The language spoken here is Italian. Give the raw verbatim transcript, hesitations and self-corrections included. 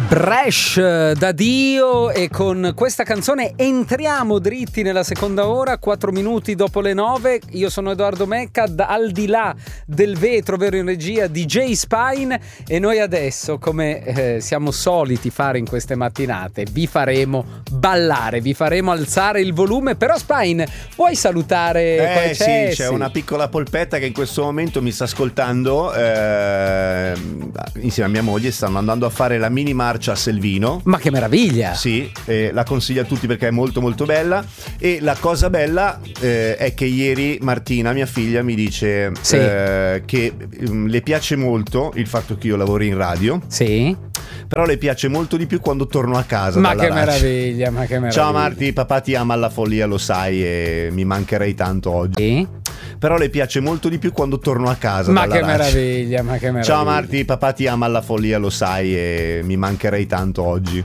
Bresh da Dio, e con questa canzone entriamo dritti nella seconda ora, quattro minuti dopo le nove. Io sono Edoardo Mecca, da, al di là del vetro, vero in regia, D J Spine, e noi adesso, come eh, siamo soliti fare in queste mattinate, vi faremo ballare, vi faremo alzare il volume. Però Spine, puoi salutare? Eh sì, c'è, c'è una piccola polpetta che in questo momento mi sta ascoltando, eh, insieme a mia moglie stanno andando a fare la mini marcia a Selvino. Ma che meraviglia! Sì, eh, la consiglio a tutti perché è molto molto bella. E la cosa bella eh, è che ieri Martina, mia figlia, mi dice sì. eh, che um, le piace molto il fatto che io lavori in radio. Sì. Però le piace molto di più quando torno a casa. Ma che radio. meraviglia, ma che meraviglia. Ciao Marti, papà ti ama alla follia, lo sai, e mi mancherei tanto oggi. Sì. Però le piace molto di più quando torno a casa. Ma che radio. meraviglia, ma che meraviglia. Ciao Marti, papà ti ama alla follia, lo sai, e mi mancherei tanto oggi.